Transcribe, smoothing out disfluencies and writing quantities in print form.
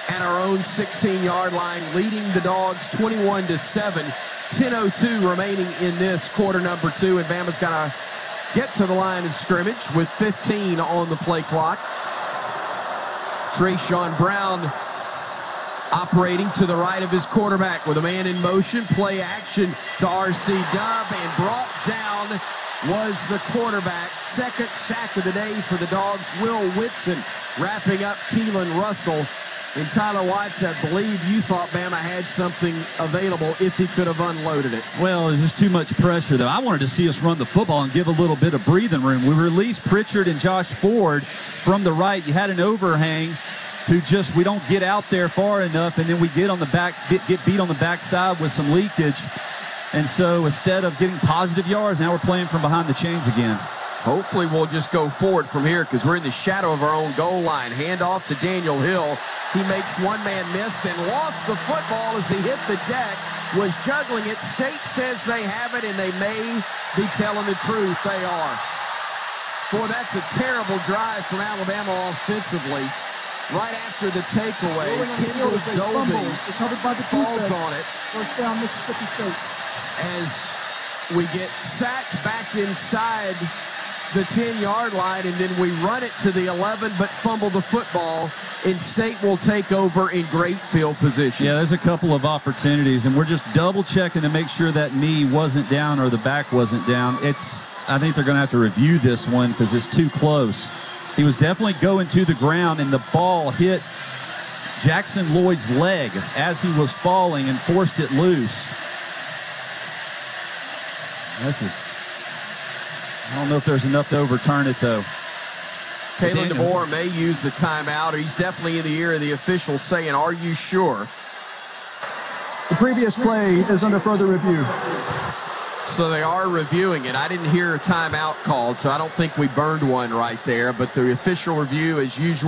at our own 16-yard line, leading the Dogs 21-7. 10:02 remaining in this quarter number 2, and Bama's got to get to the line of scrimmage with 15 on the play clock. Trayshawn Brown operating to the right of his quarterback with a man in motion. Play action to R.C. Dub, and brought down was the quarterback. Second sack of the day for the Dogs. Will Whitson wrapping up Keelan Russell. And Tyler Watts, I believe you thought Bama had something available if he could have unloaded it. Well, there's just too much pressure, though. I wanted to see us run the football and give a little bit of breathing room. We released Pritchard and Josh Ford from the right. You had an overhang we don't get out there far enough, and then we get on the back, get beat on the backside with some leakage. And so instead of getting positive yards, now we're playing from behind the chains again. Hopefully we'll just go forward from here because we're in the shadow of our own goal line. Hand off to Daniel Hill. He makes one man miss and lost the football as he hit the deck. Was juggling it. State says they have it, and they may be telling the truth. They are. Boy, that's a terrible drive from Alabama offensively. Right after the takeaway, Kendall Doby falls on it. First down, Mississippi State. As we get sacked back inside the 10-yard line, and then we run it to the 11, but fumble the football, and State will take over in great field position. Yeah, there's a couple of opportunities, and we're just double-checking to make sure that knee wasn't down or the back wasn't down. I think they're going to have to review this one because it's too close. He was definitely going to the ground, and the ball hit Jackson Lloyd's leg as he was falling and forced it loose. I don't know if there's enough to overturn it, though. Kalen DeBoer may use the timeout. He's definitely in the ear of the officials saying, "Are you sure?" The previous play is under further review. So they are reviewing it. I didn't hear a timeout called, so I don't think we burned one right there. But the official review, as usual,